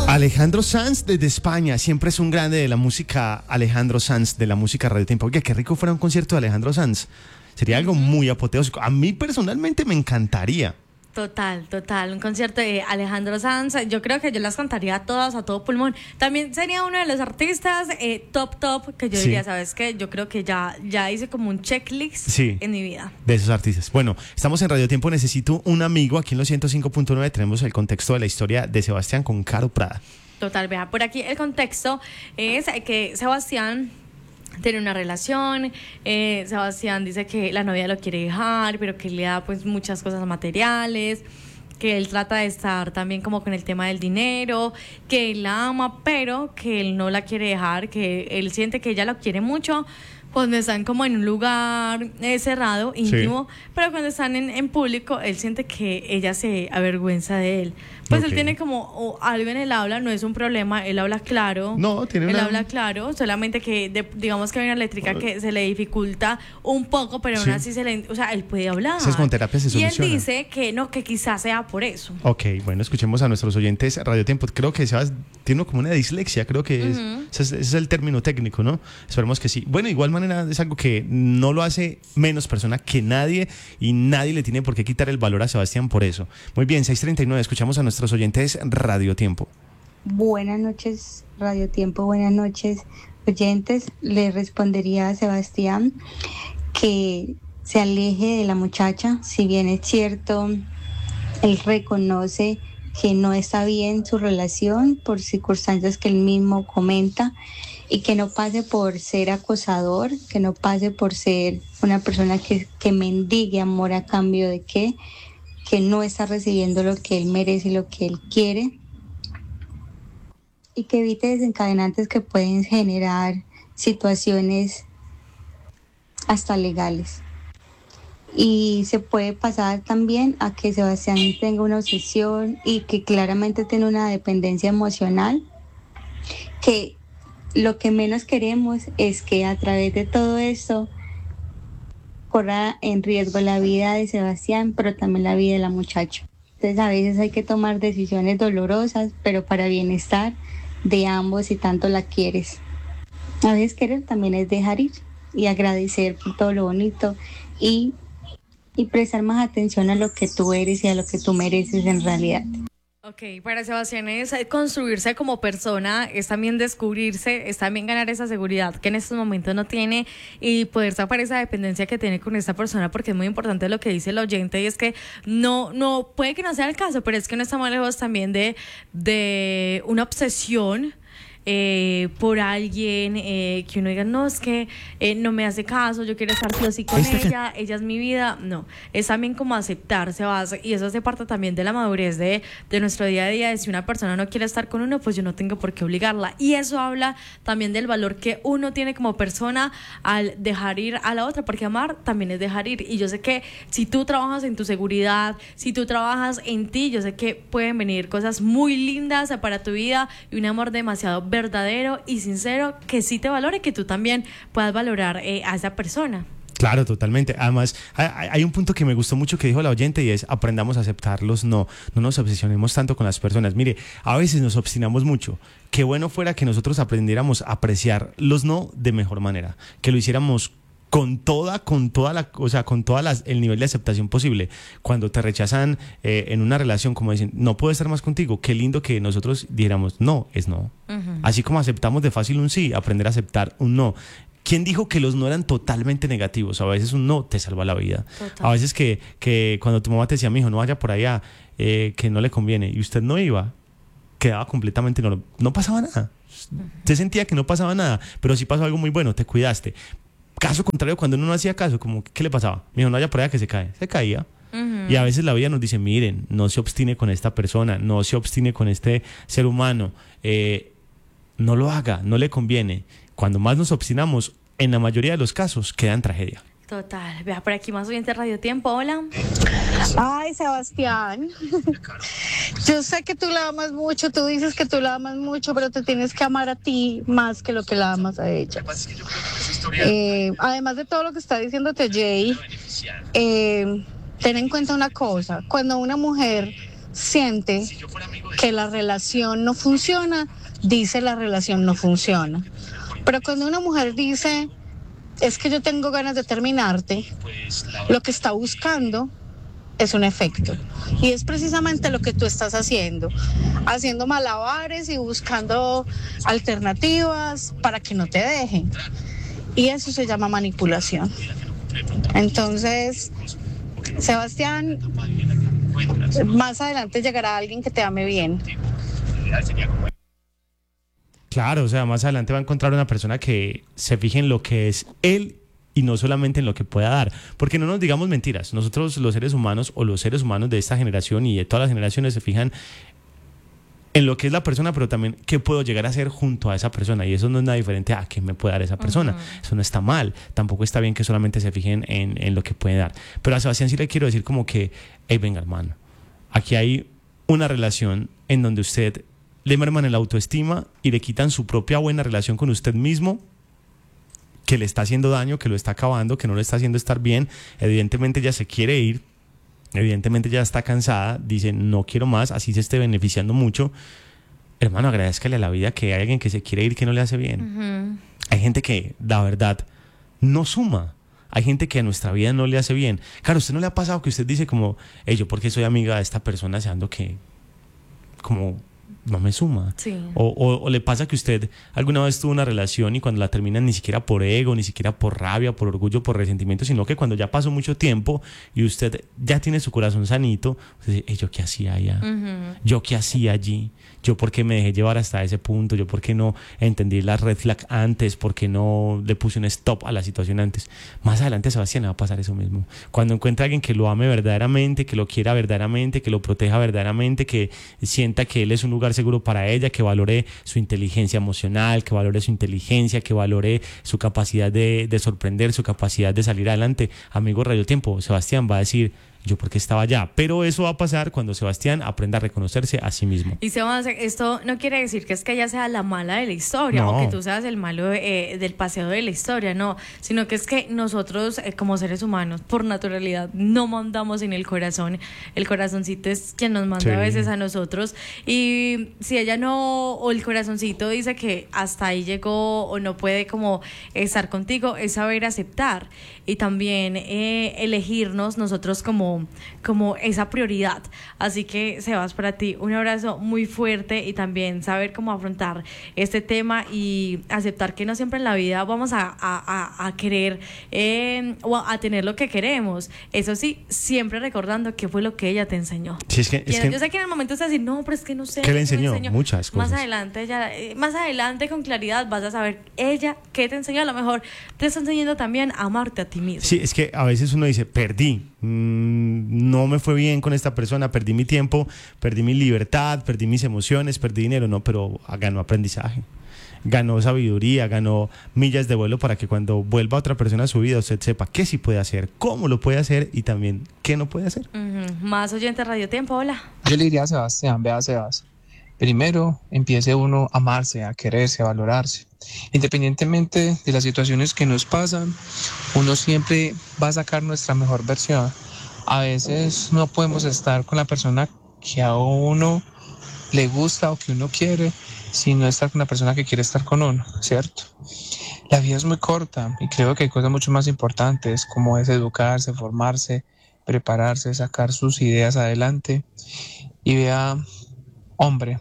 Alejandro Sanz desde España, siempre es un grande de la música. Alejandro Sanz de la música Radio Tiempo. Oye, qué rico fuera un concierto de Alejandro Sanz. Sería algo muy apoteósico. A mí personalmente me encantaría. Total. Un concierto de Alejandro Sanz. Yo creo que yo las cantaría todas a todo pulmón. También sería uno de los artistas top que yo diría, ¿sabes qué? Yo creo que ya hice como un checklist en mi vida. De esos artistas. Bueno, estamos en Radio Tiempo. Necesito un amigo. Aquí en los 105.9 tenemos el contexto de la historia de Sebastián con Caro Prada. Total, vea, por aquí el contexto es que Sebastián tiene una relación. Sebastián dice que la novia lo quiere dejar, pero que le da pues muchas cosas materiales, que él trata de estar también como con el tema del dinero, que él la ama, pero que él no la quiere dejar, que él siente que ella lo quiere mucho cuando están como en un lugar cerrado, íntimo, pero cuando están en público, él siente que ella se avergüenza de él. Pues él tiene como algo en el habla, no es un problema, él habla claro. Él habla claro, solamente que digamos que hay una eléctrica que se le dificulta un poco, pero aún así él puede hablar. Entonces con terapia se soluciona. Y él dice que no, que quizás sea por eso. Ok, bueno, escuchemos a nuestros oyentes Radio Tiempo. Creo que Sebas tiene como una dislexia, creo que ese es el término técnico, ¿no? Esperemos que sí. Bueno, igual manera es algo que no lo hace menos persona que nadie y nadie le tiene por qué quitar el valor a Sebastián por eso. Muy bien, 6:39, escuchamos a nuestros oyentes Radio Tiempo. Buenas noches, Radio Tiempo, buenas noches, oyentes. Le respondería a Sebastián que se aleje de la muchacha. Si bien es cierto, él reconoce que no está bien su relación por circunstancias que él mismo comenta, y que no pase por ser acosador, que no pase por ser una persona que mendigue amor a cambio de que no está recibiendo lo que él merece y lo que él quiere, y que evite desencadenantes que pueden generar situaciones hasta legales. Y se puede pasar también a que Sebastián tenga una obsesión y que claramente tiene una dependencia emocional, que lo que menos queremos es que a través de todo esto corra en riesgo la vida de Sebastián, pero también la vida de la muchacha. Entonces a veces hay que tomar decisiones dolorosas, pero para bienestar de ambos si tanto la quieres. A veces querer también es dejar ir y agradecer por todo lo bonito y prestar más atención a lo que tú eres y a lo que tú mereces en realidad. Ok, para Sebastián es construirse como persona, es también descubrirse, es también ganar esa seguridad que en estos momentos no tiene y poder zafar esa dependencia que tiene con esta persona, porque es muy importante lo que dice el oyente, y es que no puede que no sea el caso, pero es que no estamos lejos también de una obsesión por alguien, que uno diga, no, es que no me hace caso, yo quiero estar sí o sí con ella es mi vida. No, es también como aceptarse, y eso hace parte también de la madurez de nuestro día a día, de si una persona no quiere estar con uno, pues yo no tengo por qué obligarla, y eso habla también del valor que uno tiene como persona al dejar ir a la otra, porque amar también es dejar ir, y yo sé que si tú trabajas en tu seguridad, si tú trabajas en ti, yo sé que pueden venir cosas muy lindas para tu vida y un amor demasiado verdadero y sincero que sí te valore, que tú también puedas valorar a esa persona. Claro, totalmente. Además, hay un punto que me gustó mucho que dijo la oyente, y es: aprendamos a aceptarlos, no nos obsesionemos tanto con las personas. Mire, a veces nos obstinamos mucho. Qué bueno fuera que nosotros aprendiéramos a apreciar los no de mejor manera, que lo hiciéramos con el nivel de aceptación posible. Cuando te rechazan en una relación, como dicen, no puedo estar más contigo, qué lindo que nosotros dijéramos no es no. Así como aceptamos de fácil un sí, aprender a aceptar un no. ¿Quién dijo que los no eran totalmente negativos? A veces un no te salva la vida. Total. A veces que cuando tu mamá te decía, mijo, no vaya por allá, que no le conviene, y usted no iba, quedaba completamente no pasaba nada. Usted sentía que no pasaba nada, pero sí pasó algo muy bueno, te cuidaste. Caso contrario, cuando uno no hacía caso, como, ¿qué le pasaba? Mijo, no vaya por allá que se caía. Y a veces la vida nos dice, miren, no se obstine con esta persona, no se obstine con este ser humano, no lo haga, no le conviene. Cuando más nos obstinamos, en la mayoría de los casos, queda en tragedia. Total. Vea, por aquí más oyente Radio Tiempo. Hola. Ay, Sebastián, yo sé que tú la amas mucho, tú dices que tú la amas mucho, pero te tienes que amar a ti más que lo que la amas a ella. Además de todo lo que está diciéndote Jay, ten en cuenta una cosa: cuando una mujer siente que la relación no funciona, dice la relación no funciona. Pero cuando una mujer dice, es que yo tengo ganas de terminarte, lo que está buscando es un efecto. Y es precisamente lo que tú estás haciendo malabares y buscando alternativas para que no te dejen. Y eso se llama manipulación. Entonces, Sebastián, más adelante llegará alguien que te ame bien. Claro, o sea, más adelante va a encontrar una persona que se fije en lo que es él y no solamente en lo que pueda dar. Porque no nos digamos mentiras. Nosotros los seres humanos o los seres humanos de esta generación y de todas las generaciones se fijan en lo que es la persona, pero también qué puedo llegar a ser junto a esa persona. Y eso no es nada diferente a qué me puede dar esa persona. Eso no está mal. Tampoco está bien que solamente se fijen en lo que puede dar. Pero a Sebastián sí le quiero decir como que, hey, venga, hermano, aquí hay una relación en donde usted le merman el autoestima y le quitan su propia buena relación con usted mismo, que le está haciendo daño, que lo está acabando, que no le está haciendo estar bien. Evidentemente ella se quiere ir, evidentemente ya está cansada, dice no quiero más, así se esté beneficiando mucho. Hermano, agradezcale a la vida que hay alguien que se quiere ir que no le hace bien. Hay gente que, la verdad, no suma. Hay gente que a nuestra vida no le hace bien. Claro, ¿a usted no le ha pasado que usted dice como, hey, yo porque soy amiga de esta persona, sabiendo que como no me suma? Sí. O le pasa que usted alguna vez tuvo una relación y cuando la terminan ni siquiera por ego, ni siquiera por rabia, por orgullo, por resentimiento, sino que cuando ya pasó mucho tiempo y usted ya tiene su corazón sanito, usted dice, hey, ¿yo qué hacía allá? ¿Yo qué hacía allí? ¿Yo por qué me dejé llevar hasta ese punto? ¿Yo por qué no entendí la red flag antes? ¿Por qué no le puse un stop a la situación antes? Más adelante, Sebastián, le va a pasar eso mismo. Cuando encuentre a alguien que lo ame verdaderamente, que lo quiera verdaderamente, que lo proteja verdaderamente, que sienta que él es un lugar seguro para ella, que valore su inteligencia emocional, que valore su inteligencia, que valore su capacidad de sorprender, su capacidad de salir adelante. Amigo Radio Tiempo, Sebastián va a decir, yo porque estaba allá. Pero eso va a pasar cuando Sebastián aprenda a reconocerse a sí mismo. Y Sebastián, esto no quiere decir que es que ella sea la mala de la historia, No. o que tú seas el malo del paseo de la historia, no, sino que es que nosotros como seres humanos, por naturalidad, no mandamos en el corazón. El corazoncito es quien nos manda a veces a nosotros. Y si ella no, o el corazoncito dice que hasta ahí llegó o no puede como estar contigo, es saber aceptar y también elegirnos nosotros como esa prioridad. Así que, Sebas, para ti un abrazo muy fuerte y también saber cómo afrontar este tema y aceptar que no siempre en la vida vamos a querer o a tener lo que queremos. Eso sí, siempre recordando qué fue lo que ella te enseñó. Sí, Yo sé que en el momento estás decir, no, pero es que no sé. ¿Qué le enseñó? Muchas cosas. Más adelante con claridad vas a saber ella qué te enseñó. A lo mejor te está enseñando también a amarte a ti mismo. Sí, es que a veces uno dice, perdí, no me fue bien con esta persona, perdí mi tiempo, perdí mi libertad, perdí mis emociones, perdí dinero, no, pero ganó aprendizaje, ganó sabiduría, ganó millas de vuelo para que cuando vuelva otra persona a su vida usted sepa qué sí puede hacer, cómo lo puede hacer y también qué no puede hacer. Más oyente Radio Tiempo, hola. Yo le diría a Sebastián, vea Sebas, primero empiece uno a amarse, a quererse, a valorarse. Independientemente de las situaciones que nos pasan, uno siempre va a sacar nuestra mejor versión. A veces no podemos estar con la persona que a uno le gusta o que uno quiere, sino estar con la persona que quiere estar con uno, ¿cierto? La vida es muy corta y creo que hay cosas mucho más importantes como es educarse, formarse, prepararse, sacar sus ideas adelante. Y vea, hombre,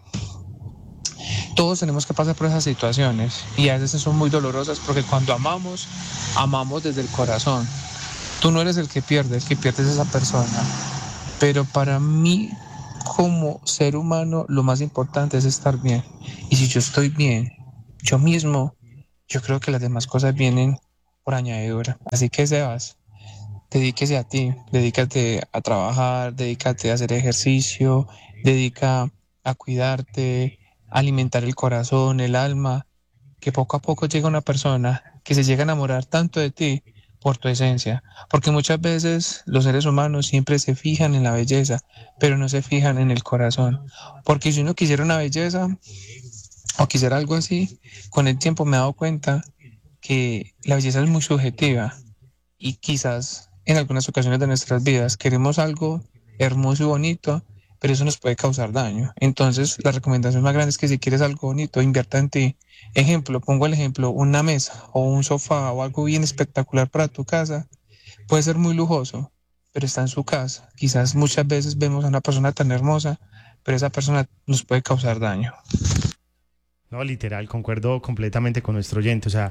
todos tenemos que pasar por esas situaciones y a veces son muy dolorosas porque cuando amamos, amamos desde el corazón. Tú no eres el que pierde es esa persona. Pero para mí, como ser humano, lo más importante es estar bien. Y si yo estoy bien, yo mismo, yo creo que las demás cosas vienen por añadidura. Así que, Sebas, dedíquese a ti, dedícate a trabajar, dedícate a hacer ejercicio, dedica a cuidarte, a alimentar el corazón, el alma, que poco a poco llega una persona que se llega a enamorar tanto de ti por tu esencia, porque muchas veces los seres humanos siempre se fijan en la belleza, pero no se fijan en el corazón, porque si uno quisiera una belleza o quisiera algo así, con el tiempo me he dado cuenta que la belleza es muy subjetiva y quizás en algunas ocasiones de nuestras vidas queremos algo hermoso y bonito, pero eso nos puede causar daño. Entonces, la recomendación más grande es que si quieres algo bonito, invierta en ti. Ejemplo, pongo el ejemplo, una mesa o un sofá o algo bien espectacular para tu casa, puede ser muy lujoso, pero está en su casa. Quizás muchas veces vemos a una persona tan hermosa, pero esa persona nos puede causar daño. No, literal, concuerdo completamente con nuestro oyente. O sea,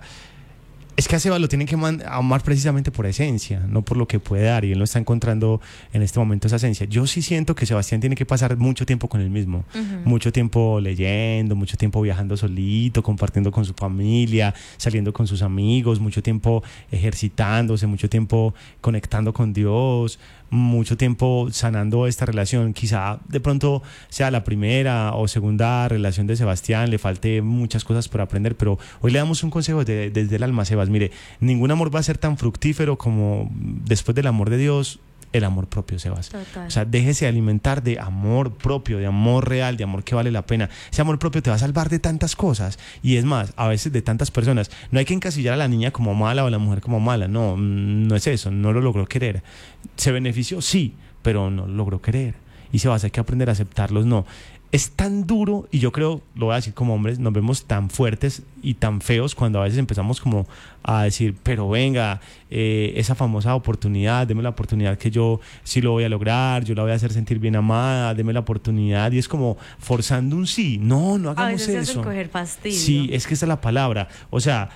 es que a Seba lo tienen que amar precisamente por esencia, no por lo que puede dar, y él no está encontrando en este momento esa esencia. Yo sí siento que Sebastián tiene que pasar mucho tiempo con él mismo, mucho tiempo leyendo, mucho tiempo viajando solito, compartiendo con su familia, saliendo con sus amigos, mucho tiempo ejercitándose, mucho tiempo conectando con Dios, mucho tiempo sanando esta relación. Quizá de pronto sea la primera o segunda relación de Sebastián, le falte muchas cosas por aprender, pero hoy le damos un consejo desde el alma, Sebas. Mire, ningún amor va a ser tan fructífero como después del amor de Dios, el amor propio, Sebas. Total. O sea, déjese alimentar de amor propio, de amor real, de amor que vale la pena. Ese amor propio te va a salvar de tantas cosas, y es más, a veces de tantas personas. No hay que encasillar a la niña como mala o a la mujer como mala, no, no es eso, no lo logró querer. ¿Se benefició? Sí, pero no lo logró querer. Y Sebas, hay que aprender a aceptarlos, no. Es tan duro, y yo creo, lo voy a decir como hombres, nos vemos tan fuertes y tan feos cuando a veces empezamos como a decir, pero venga, esa famosa oportunidad, deme la oportunidad que yo sí lo voy a lograr, yo la voy a hacer sentir bien amada, deme la oportunidad, y es como forzando un sí. No, no A hagamos veces se eso. hacen coger fastidio. Sí, es que esa es la palabra. O sea,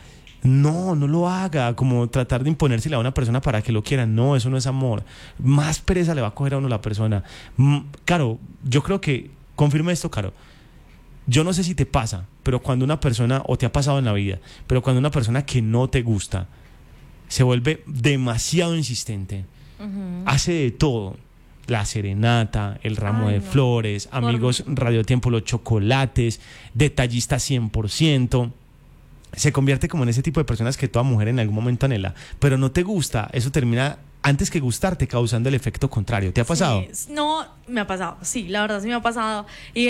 no lo haga, como tratar de imponérsele a una persona para que lo quiera. No, eso no es amor. Más pereza le va a coger a uno la persona. Caro, yo creo que confirme esto, Caro. Yo no sé si te pasa, pero cuando una persona, o te ha pasado en la vida, pero cuando una persona que no te gusta se vuelve demasiado insistente, hace de todo, la serenata, el ramo de flores, amigos, Radio Tiempo, los chocolates, detallista 100%, se convierte como en ese tipo de personas que toda mujer en algún momento anhela, pero no te gusta, eso termina antes que gustarte causando el efecto contrario. ¿Te ha pasado? Sí, no, me ha pasado, sí, la verdad sí me ha pasado. Y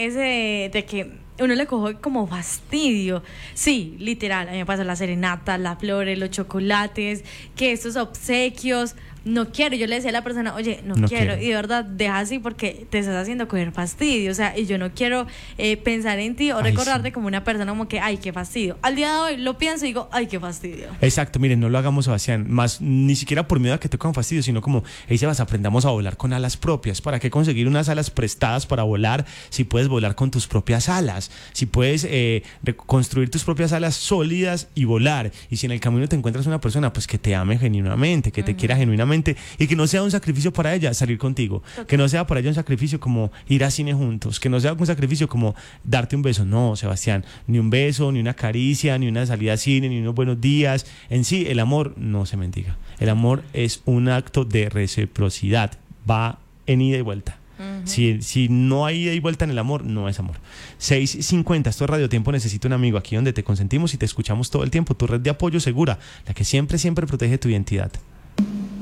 ese de que uno le coge como fastidio. Sí, literal, a mí me pasa la serenata, las flores, los chocolates, que estos obsequios. No quiero, yo le decía a la persona, oye, no quiero, y de verdad, deja así porque te estás haciendo coger fastidio, o sea, y yo no quiero pensar en ti o recordarte como una persona como que, ay, qué fastidio. Al día de hoy lo pienso y digo, ay, qué fastidio. Exacto, miren, no lo hagamos, Sebastián, más ni siquiera por miedo a que te cojan fastidio, sino como, hey, Sebas, aprendamos a volar con alas propias. ¿Para qué conseguir unas alas prestadas para volar si puedes volar con tus propias alas? Si puedes construir tus propias alas sólidas y volar. Y si en el camino te encuentras una persona, pues que te ame genuinamente, que te quiera genuinamente, y que no sea un sacrificio para ella salir contigo, que no sea para ella un sacrificio como ir a cine juntos, que no sea un sacrificio como darte un beso. No, Sebastián, ni un beso, ni una caricia, ni una salida a cine, ni unos buenos días. En sí, el amor no se mendiga. El amor es un acto de reciprocidad, va en ida y vuelta. Si no hay ida y vuelta en el amor, no es amor. 6:50, esto es Radio Tiempo, Necesito un Amigo, aquí donde te consentimos y te escuchamos todo el tiempo, tu red de apoyo segura, la que siempre protege tu identidad.